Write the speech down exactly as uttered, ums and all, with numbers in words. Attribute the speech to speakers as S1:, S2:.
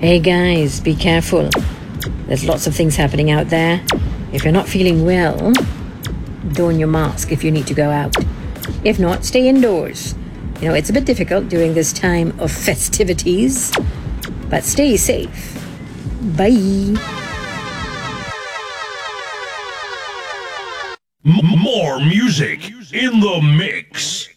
S1: Hey guys, be careful. There's lots of things happening out there. If you're not feeling well, don your mask if you need to go out. If not, stay indoors. You know, it's a bit difficult during this time of festivities, but stay safe. Bye.
S2: M- more music in the mix.